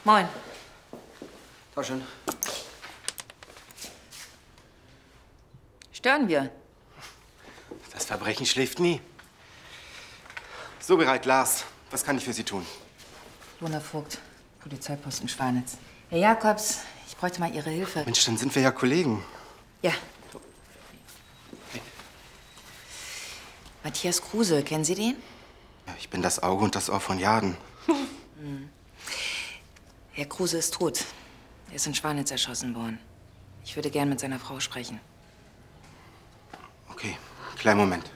Moin. Tauschen. Stören wir? Das Verbrechen schläft nie. So bereit, Lars. Was kann ich für Sie tun? Lona Vogt, Polizeiposten Schwanitz. Herr Jakobs, ich bräuchte mal Ihre Hilfe. Mensch, dann sind wir ja Kollegen. Ja. Matthias Kruse, kennen Sie den? Ja, ich bin das Auge und das Ohr von Jaden. Herr Kruse ist tot. Er ist in Schwanitz erschossen worden. Ich würde gern mit seiner Frau sprechen. Okay, kleinen Moment.